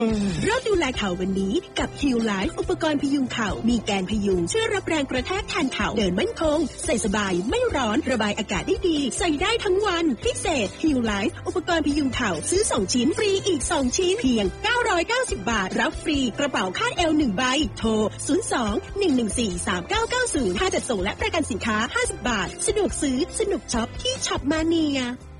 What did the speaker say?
เริ่มดูแลเข่าวันนี้กับ Heal Life อุปกรณ์พยุงเข่ามีแกนพยุงช่วยรับแรงกระแทกแทนเข่าเดินมั่นคงใส่สบายไม่ร้อนระบายอากาศได้ดีใส่ได้ทั้งวันพิเศษ Heal Life อุปกรณ์พยุงเข่าซื้อ2ชิ้นฟรีอีก2ชิ้นเพียง990 บาทรับฟรีกระเป๋าคาดเอว1ใบโทร02-114-3990ค่าจัดส่งและประกันสินค้า50 บาทสะดวกซื้อสนุกช็อปที่ช็อปมาเนีย